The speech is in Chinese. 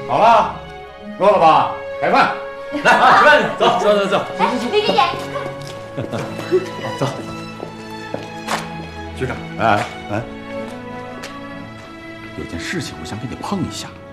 好了，饿了吧？开饭，来啊，吃饭去，走走走走。 来，李姐姐， 走。局长，哎，有件事情我想跟你碰一下。